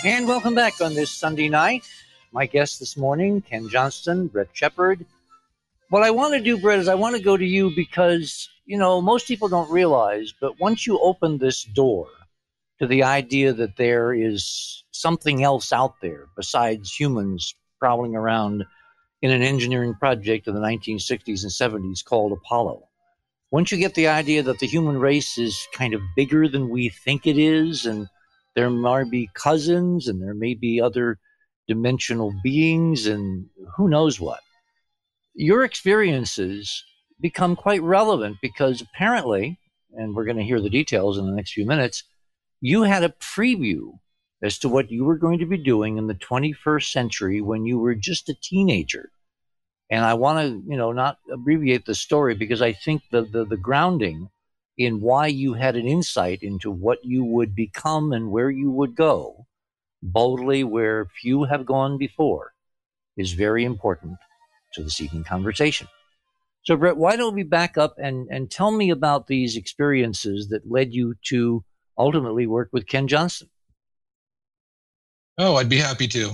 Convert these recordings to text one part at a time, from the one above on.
And welcome back on this Sunday night. My guest this morning, Ken Johnston, Brett Shepard. What I want to do, Brett, is I want to go to you because, most people don't realize, but once you open this door to the idea that there is something else out there besides humans prowling around in an engineering project in the 1960s and 70s called Apollo, once you get the idea that the human race is kind of bigger than we think it is, and there might be cousins and there may be other dimensional beings and who knows what, your experiences become quite relevant because apparently, and we're going to hear the details in the next few minutes, you had a preview as to what you were going to be doing in the 21st century when you were just a teenager. And I want to, not abbreviate the story because I think the grounding in why you had an insight into what you would become and where you would go boldly where few have gone before is very important to this evening conversation. So, Brett, why don't we back up and tell me about these experiences that led you to ultimately work with Ken Johnston? Oh, I'd be happy to.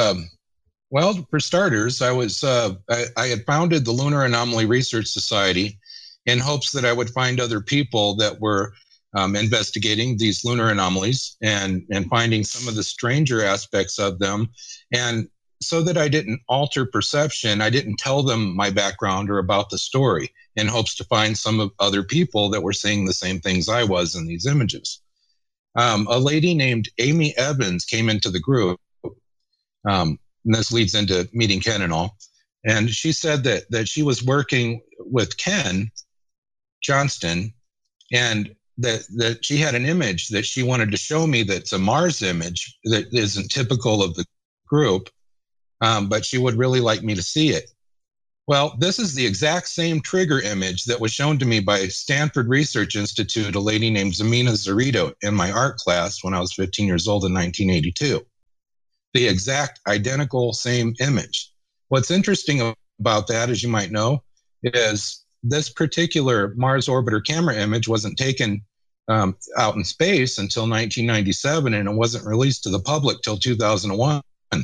Well, for starters, I had founded the Lunar Anomaly Research Society in hopes that I would find other people that were investigating these lunar anomalies and finding some of the stranger aspects of them. And so that I didn't alter perception, I didn't tell them my background or about the story in hopes to find some of other people that were seeing the same things I was in these images. A lady named Amy Evans came into the group. And this leads into meeting Ken and all. And she said that she was working with Ken Johnston and that she had an image that she wanted to show me that's a Mars image that isn't typical of the group, but she would really like me to see it. Well, this is the exact same trigger image that was shown to me by Stanford Research Institute, a lady named Zemina Zarito, in my art class when I was 15 years old in 1982. The exact identical same image. What's interesting about that, as you might know, is this particular Mars orbiter camera image wasn't taken out in space until 1997, and it wasn't released to the public till 2001.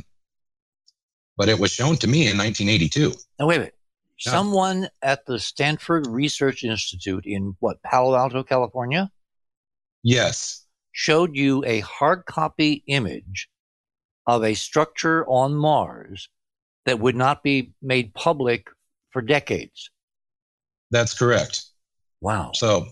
But it was shown to me in 1982. Now, wait a minute. Yeah. Someone at the Stanford Research Institute in Palo Alto, California? Yes. Showed you a hard copy image of a structure on Mars that would not be made public for decades. That's correct. Wow. So,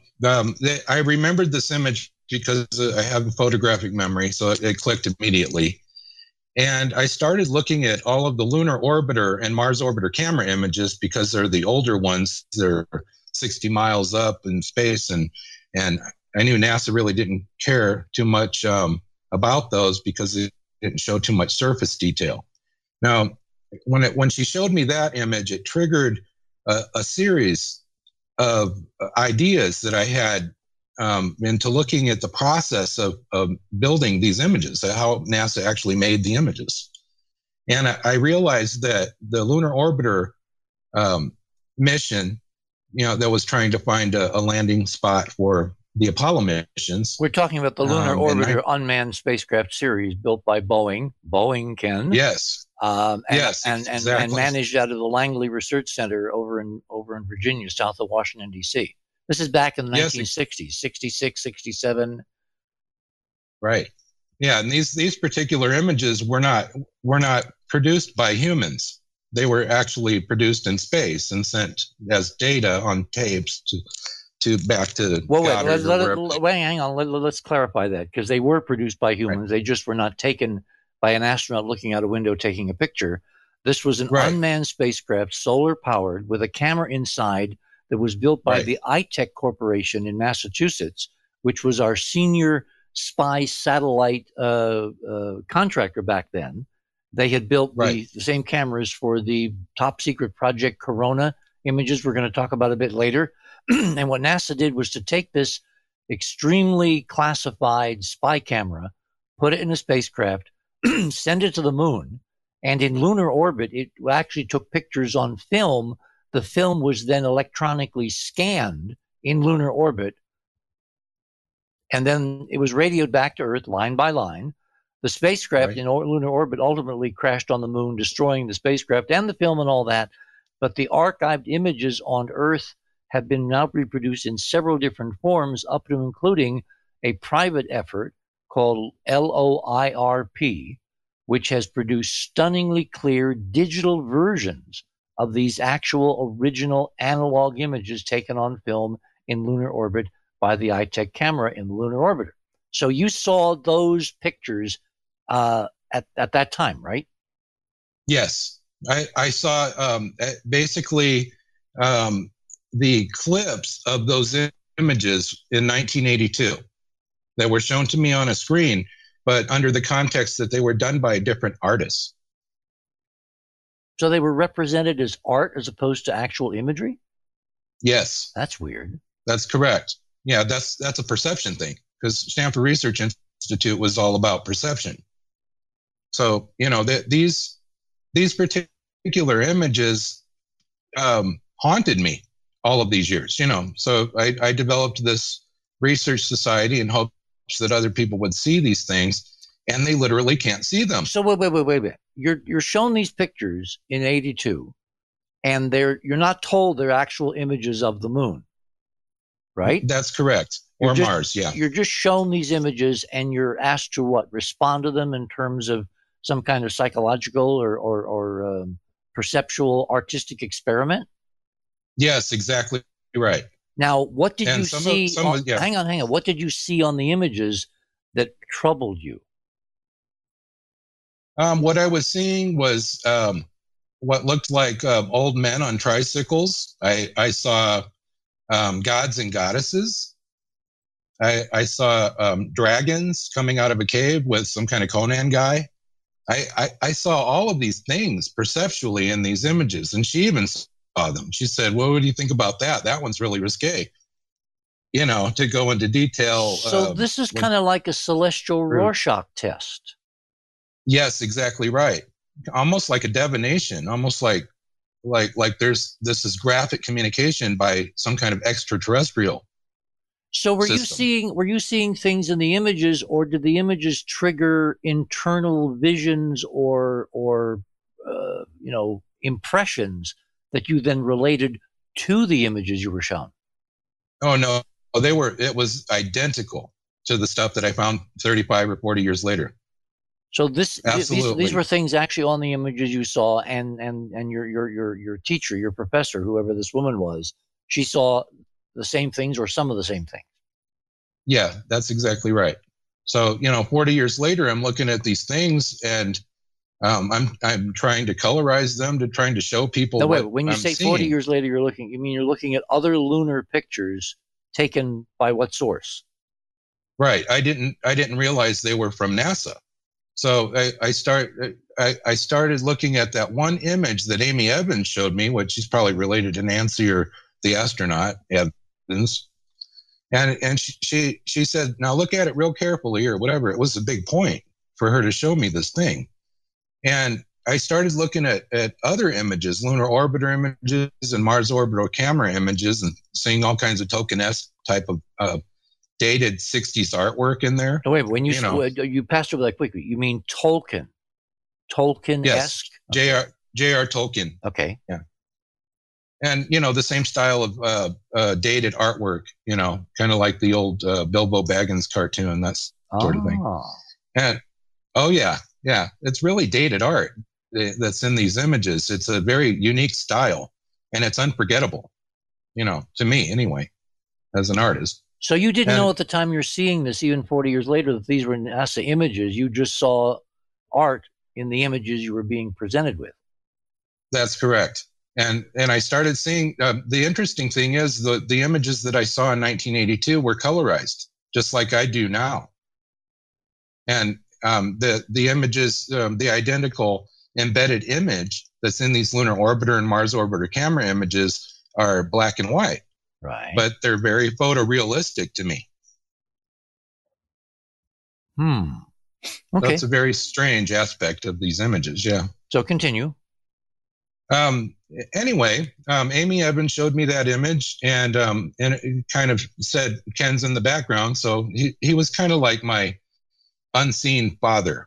I remembered this image because I have a photographic memory, so it clicked immediately. And I started looking at all of the lunar orbiter and Mars orbiter camera images because they're the older ones. They're 60 miles up in space. And I knew NASA really didn't care too much about those because it didn't show too much surface detail. Now, when she showed me that image, it triggered a series of ideas that I had into looking at the process of building these images, how NASA actually made the images. And I realized that the lunar orbiter mission, that was trying to find a landing spot for the Apollo missions. We're talking about the Lunar Orbiter unmanned spacecraft series built by Boeing, Ken. Yes. Exactly. And managed out of the Langley Research Center over in Virginia, south of Washington, D.C. This is back in the 1960s, 66, 67. Right. Yeah, and these particular images were not produced by humans. They were actually produced in space and sent as data on tapes to back to Goddard. Wait, hang on. Let's clarify that, because they were produced by humans. Right. They just were not taken by an astronaut looking out a window taking a picture. This was an unmanned spacecraft, solar powered, with a camera inside that was built by the iTech Corporation in Massachusetts, which was our senior spy satellite contractor back then. They had built the same cameras for the top secret Project Corona images we're going to talk about a bit later. And what NASA did was to take this extremely classified spy camera, put it in a spacecraft, send it to the moon, and in lunar orbit, it actually took pictures on film. The film was then electronically scanned in lunar orbit, and then it was radioed back to Earth line by line. The spacecraft Right. in lunar orbit ultimately crashed on the moon, destroying the spacecraft and the film and all that. But the archived images on Earth have been now reproduced in several different forms, up to including a private effort called LOIRP, which has produced stunningly clear digital versions of these actual original analog images taken on film in lunar orbit by the iTech camera in the lunar orbiter. So you saw those pictures at that time, right? Yes, I saw basically the clips of those images in 1982 that were shown to me on a screen, but under the context that they were done by different artists. So they were represented as art as opposed to actual imagery? Yes. That's weird. That's correct. Yeah, that's a perception thing, because Stanford Research Institute was all about perception. So, these particular images haunted me all of these years, So I developed this research society in hopes that other people would see these things, and they literally can't see them. So wait. You're shown these pictures in '82, and you're not told they're actual images of the moon, right? That's correct. Or Mars, yeah. You're just shown these images, and you're asked to what? Respond to them in terms of some kind of psychological or perceptual artistic experiment? Yes, exactly right. Now, what did you see? Yeah. Hang on. What did you see on the images that troubled you? What I was seeing was what looked like old men on tricycles. I saw gods and goddesses. I saw dragons coming out of a cave with some kind of Conan guy. I saw all of these things perceptually in these images, and she even saw them. She said, "Well, what do you think about that? That one's really risque." To go into detail. So this is kind of like a celestial Rorschach test. Yes, exactly right. Almost like a divination, almost like this is graphic communication by some kind of extraterrestrial. So were you seeing things in the images, or did the images trigger internal visions or impressions that you then related to the images you were shown? Oh no, it was identical to the stuff that I found 35 or 40 years later. So these were things actually on the images you saw, and your teacher, your professor, whoever this woman was, she saw the same things or some of the same things. Yeah, that's exactly right. So 40 years later, I'm looking at these things, and I'm trying to colorize them, trying to show people. No, wait, when you say 40 years later, you're looking at other lunar pictures taken by what source? Right. I didn't realize they were from NASA. So I started looking at that one image that Amy Evans showed me, which she's probably related to Nancy or the astronaut Evans. And she said, "Now look at it real carefully," or whatever. It was a big point for her to show me this thing. And I started looking at other images, lunar orbiter images and Mars orbital camera images, and seeing all kinds of token-esque type of dated 60s artwork in there. Oh, wait, when you passed over that quickly, you mean Tolkien? Tolkien-esque? Yes, J.R. Tolkien. Okay. Yeah. And, the same style of dated artwork, kind of like the old Bilbo Baggins cartoon, that sort of thing. And, oh, yeah, it's really dated art that's in these images. It's a very unique style, and it's unforgettable, to me anyway, as an artist. So you didn't know at the time you're seeing this, even 40 years later, that these were NASA images. You just saw art in the images you were being presented with. That's correct. And I started seeing, the interesting thing is the images that I saw in 1982 were colorized, just like I do now. And the images, the identical embedded image that's in these lunar orbiter and Mars orbiter camera images are black and white. Right. But they're very photorealistic to me. Okay. That's a very strange aspect of these images, yeah. So continue. Anyway, Amy Evans showed me that image, and it kind of said Ken's in the background. So he was kind of like my unseen father,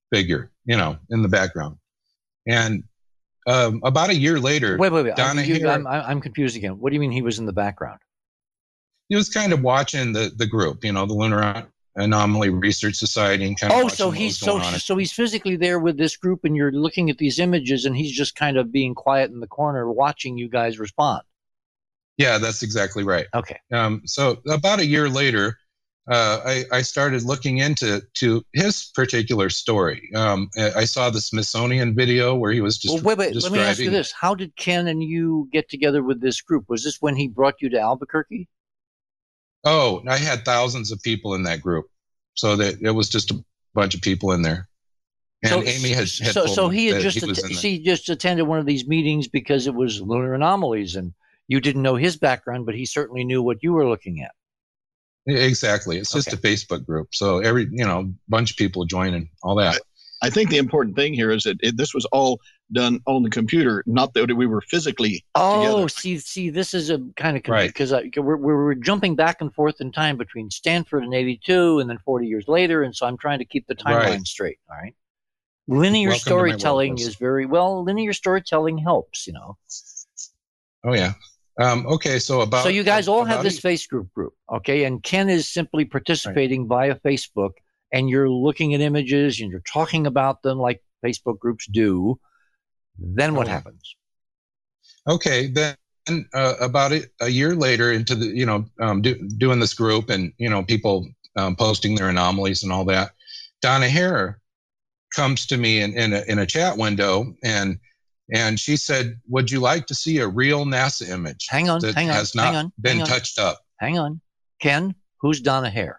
figure, in the background. And about a year later, wait. Donna Hare, I'm confused again. What do you mean he was in the background? He was kind of watching the group, the Lunar Anomaly Research Society, and kind of so he's physically there with this group, and you're looking at these images, and he's just kind of being quiet in the corner, watching you guys respond. Yeah, that's exactly right. Okay. So about a year later, I started looking into his particular story. I saw the Smithsonian video where he was just. Well, wait. Let me ask you this: how did Ken and you get together with this group? Was this when he brought you to Albuquerque? Oh, I had thousands of people in that group, so that it was just a bunch of people in there. And Amy had so he had just attended one of these meetings because it was lunar anomalies, and you didn't know his background, but he certainly knew what you were looking at. Exactly. It's just a Facebook group, so every bunch of people joining, all that. I think the important thing here is that this was all done on the computer, not that we were physically together. See, this is a kind of because we're jumping back and forth in time between Stanford and 82 and then 40 years later, and so I'm trying to keep the timeline straight. All right. Linear storytelling is very well. Linear storytelling helps, Oh yeah. Okay. So you guys all have this Facebook group, okay? And Ken is simply participating via Facebook, and you're looking at images and you're talking about them like Facebook groups do. Then what happens? Okay. Then about a year later into the doing this group and people posting their anomalies and all that, Donna Hare comes to me in a chat window and she said, "Would you like to see a real NASA image that has not been touched up?" Hang on. Ken, who's Donna Hare?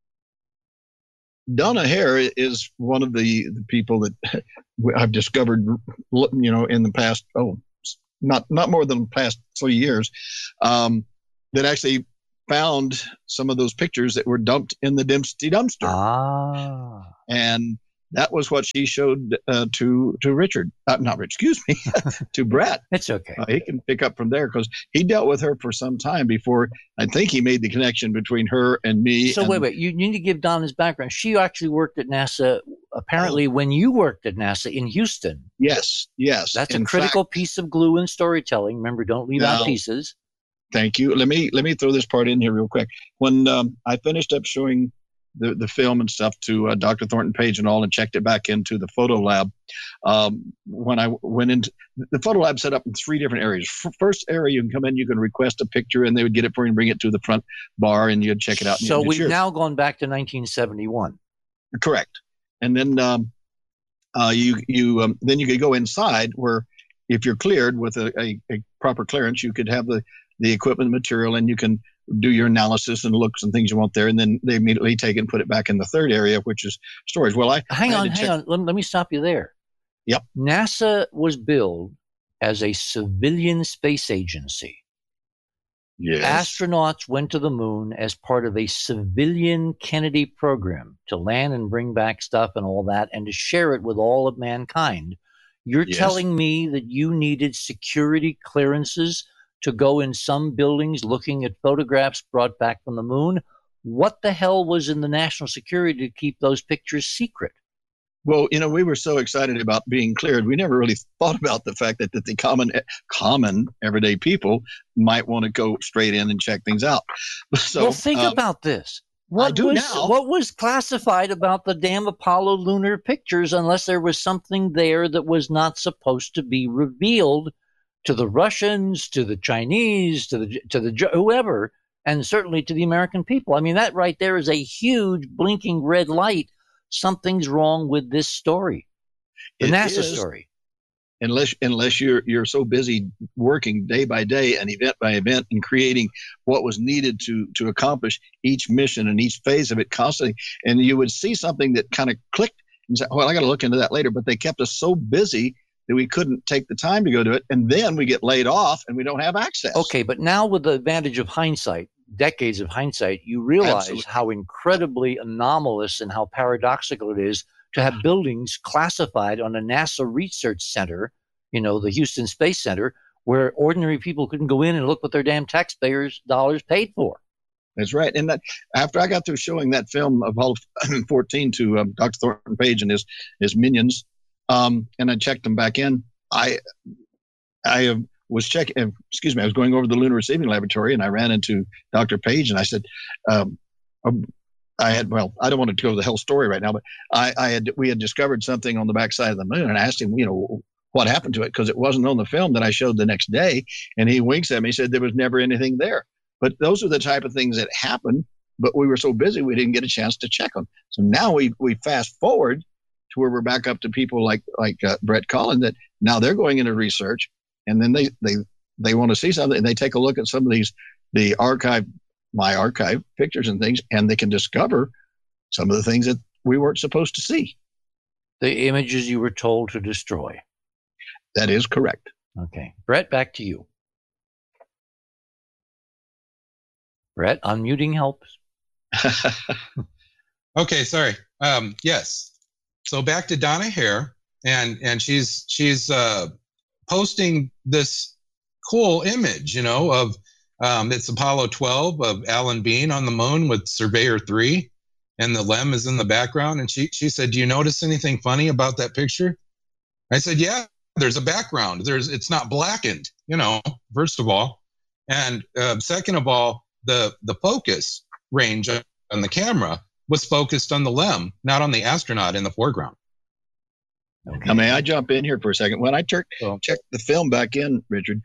Donna Hare is one of the people that I've discovered, in the past, not more than the past 3 years, that actually found some of those pictures that were dumped in the Dempsey dumpster. And that was what she showed to Richard. Not Rich, excuse me, to Brett. It's okay. He can pick up from there because he dealt with her for some time before I think he made the connection between her and me. So wait. You need to give Donna's background. She actually worked at NASA, apparently, when you worked at NASA in Houston. Yes. That's a critical piece of glue in storytelling. Remember, don't leave out pieces. Thank you. Let me throw this part in here real quick. When I finished up showing the film and stuff to Dr. Thornton Page and all, and checked it back into the photo lab. When I went into the photo lab, set up in 3 different areas. First area, you can come in, you can request a picture, and they would get it for you and bring it to the front bar, and you'd check it out. So we've now gone back to 1971. Correct. And then you could go inside where, if you're cleared with a proper clearance, you could have the equipment material, and you can do your analysis and looks and things you want there, and then they immediately take it and put it back in the third area, which is storage. Well, hang on. Let me stop you there. Yep. NASA was billed as a civilian space agency. Yes. Astronauts went to the moon as part of a civilian Kennedy program to land and bring back stuff and all that, and to share it with all of mankind. You're telling me that you needed security clearances to go in some buildings looking at photographs brought back from the moon? What the hell was in the national security to keep those pictures secret? Well, we were so excited about being cleared, we never really thought about the fact that the common everyday people might want to go straight in and check things out. So, well, think about this. What was classified about the damn Apollo lunar pictures, unless there was something there that was not supposed to be revealed to the Russians, to the Chinese, to the whoever, and certainly to the American people? I mean, that right there is a huge blinking red light. Something's wrong with this story, the NASA story. Unless you're so busy working day by day and event by event and creating what was needed to accomplish each mission and each phase of it constantly, and you would see something that kind of clicked and say, "Well, I got to look into that later." But they kept us so busy that we couldn't take the time to go do it, and then we get laid off and we don't have access. Okay, but now with the advantage of hindsight, decades of hindsight, you realize how incredibly anomalous and how paradoxical it is to have buildings classified on a NASA research center, the Houston Space Center, where ordinary people couldn't go in and look what their damn taxpayers' dollars paid for. That's right. And that, after I got through showing that film of Apollo 14 to Dr. Thornton Page and his minions, and I checked them back in, I was checking. Excuse me, I was going over the Lunar Receiving Laboratory, and I ran into Dr. Page, and I said, I don't want to go to the whole story right now, but we had discovered something on the backside of the moon, and I asked him, what happened to it, because it wasn't on the film that I showed the next day. And he winks at me, he said there was never anything there. But those are the type of things that happen, but we were so busy we didn't get a chance to check them. So now we fast forward to where we're back up to people like Brett Collin, that now they're going into research, and then they want to see something, and they take a look at some of my archive pictures and things, and they can discover some of the things that we weren't supposed to see. The images you were told to destroy. That is correct. Okay. Brett, back to you. Brett, unmuting helps. Okay, sorry. Yes. So back to Donna Hare, and she's posting this cool image, of it's Apollo 12 of Alan Bean on the moon with Surveyor 3, and the LEM is in the background. And she said, "Do you notice anything funny about that picture?" I said, "Yeah, there's a background. It's not blackened, first of all. And second of all, the focus range on the camera was focused on the LEM, not on the astronaut in the foreground." Okay. Now, may I jump in here for a second? When I checked the film back in, Richard,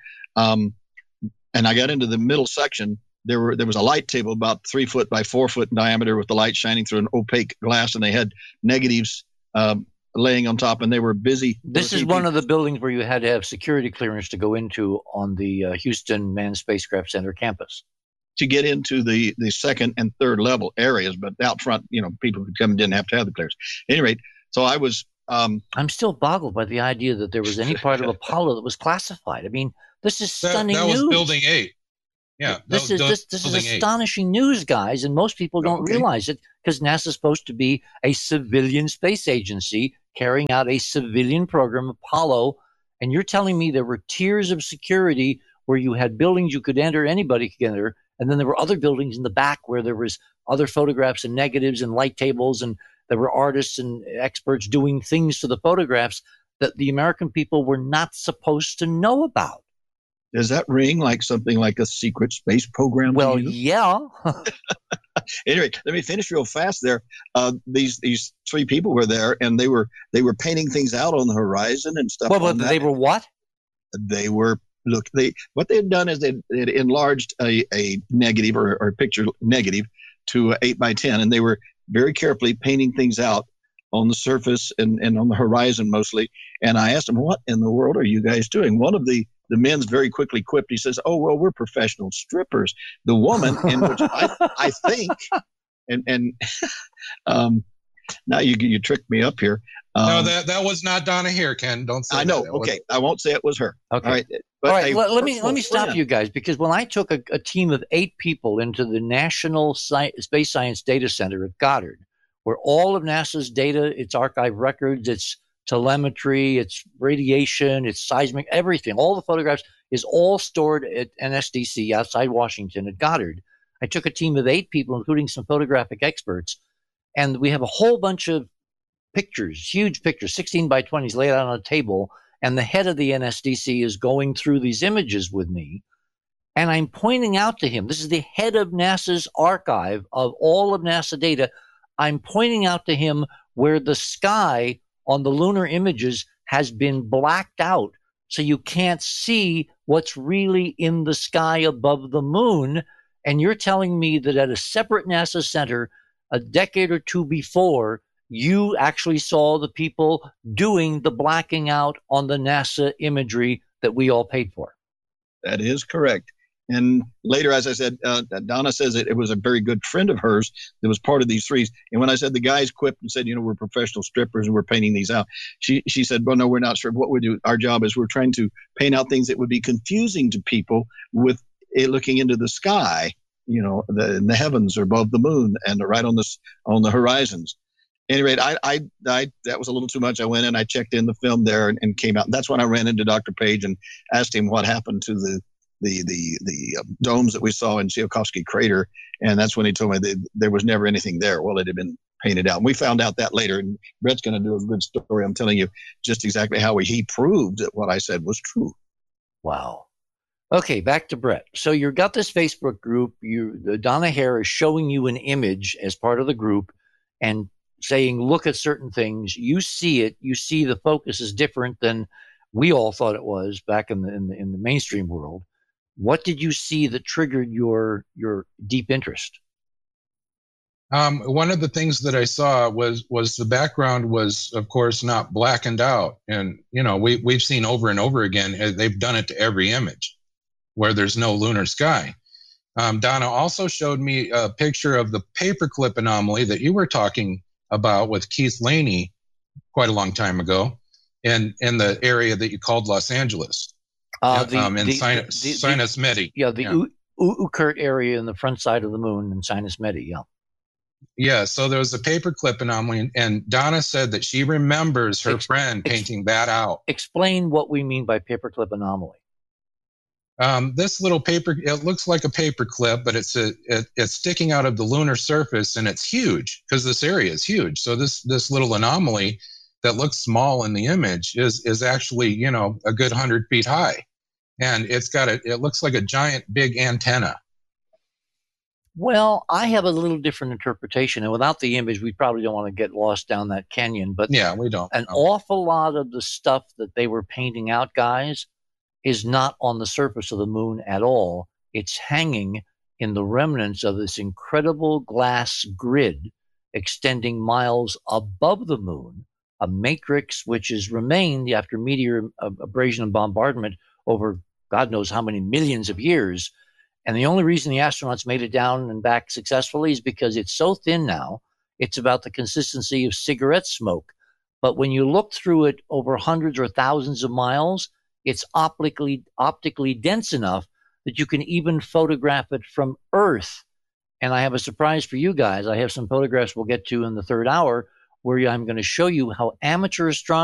and I got into the middle section, there was a light table about 3 foot by 4 foot in diameter with the light shining through an opaque glass, and they had negatives laying on top, and they were busy. This is one of the buildings where you had to have security clearance to go into on the Houston Manned Spacecraft Center campus. To get into the second and third level areas, but out front, people who come and didn't have to have the clearance. At any rate, so I was... I'm still boggled by the idea that there was any part of Apollo that was this is stunning news. That was Building 8. Yeah, this is astonishing news, guys, and most people don't realize it, because NASA's supposed to be a civilian space agency carrying out a civilian program, Apollo, and you're telling me there were tiers of security where you had buildings you could enter, anybody could enter, and then there were other buildings in the back where there was other photographs and negatives and light tables, and there were artists and experts doing things to the photographs that the American people were not supposed to know about. Does that ring like something like a secret space program? Well, yeah. Anyway, let me finish real fast there. These 3 people were there, and they were painting things out on the horizon and stuff. Well, they were what? They were what they had done is they had enlarged a negative or a picture negative to 8 by 10, and they were very carefully painting things out on the surface and on the horizon mostly. And I asked them, "What in the world are you guys doing?" One of the men's very quickly quipped. He says, "Oh, well, we're professional strippers." The woman, in which I think, and now you tricked me up here. No, that was not Donna Hare, Ken. Don't say. I know. That. Okay, I won't say it was her. Okay. All right. But all right. Let me stop you guys, because when I took a team of 8 people into the National Space Science Data Center at Goddard, where all of NASA's data, its archive records, its telemetry, its radiation, its seismic, everything, all the photographs is all stored at NSDC outside Washington at Goddard. I took a team of 8 people, including some photographic experts, and we have a whole bunch of pictures, huge pictures, 16 by 20s laid out on a table, and the head of the NSDC is going through these images with me, and I'm pointing out to him, this is the head of NASA's archive of all of NASA data, I'm pointing out to him where the sky on the lunar images has been blacked out, so you can't see what's really in the sky above the moon. And you're telling me that at a separate NASA center a decade or 2 before, you actually saw the people doing the blacking out on the NASA imagery that we all paid for. That is correct. And later, as I said, Donna says it was a very good friend of hers that was part of these 3s. And when I said the guys quipped and said, we're professional strippers and we're painting these out, she said, well, no, we're not sure. What we do, our job is we're trying to paint out things that would be confusing to people with it looking into the sky, the heavens or above the moon and right on the horizons. At any rate, I that was a little too much. I went in, I checked in the film there and came out. And that's when I ran into Dr. Page and asked him what happened to the the domes that we saw in Tsiolkovsky Crater, and that's when he told me that there was never anything there. Well, it had been painted out. And we found out that later, and Brett's going to do a good story. I'm telling you just exactly how he proved that what I said was true. Wow. Okay, back to Brett. So you've got this Facebook group. Donna Hare is showing you an image as part of the group and saying, look at certain things. You see it. You see the focus is different than we all thought it was back in the mainstream world. What did you see that triggered your deep interest? One of the things that I saw was the background was, of course, not blackened out. And, we've seen over and over again, they've done it to every image where there's no lunar sky. Donna also showed me a picture of the paperclip anomaly that you were talking about with Keith Laney quite a long time ago in the area that you called Los Angeles. Sinus Medi. Yeah, the Oort area in the front side of the moon in Sinus Medi, yeah. Yeah, so there was a paperclip anomaly, and Donna said that she remembers her friend painting that out. Explain what we mean by paperclip anomaly. This little it looks like a paperclip, but it's sticking out of the lunar surface, and it's huge because this area is huge. So this little anomaly that looks small in the image is actually, a good 100 feet high. And it looks like a giant big antenna. Well, I have a little different interpretation, and without the image, we probably don't want to get lost down that canyon. But yeah, we don't. An awful lot of the stuff that they were painting out, guys, is not on the surface of the moon at all. It's hanging in the remnants of this incredible glass grid extending miles above the moon, a matrix which has remained after meteor abrasion and bombardment over God knows how many millions of years. And the only reason the astronauts made it down and back successfully is because it's so thin now, it's about the consistency of cigarette smoke. But when you look through it over hundreds or thousands of miles, it's optically dense enough that you can even photograph it from Earth. And I have a surprise for you guys. I have some photographs we'll get to in the third hour where I'm going to show you how amateur astronomers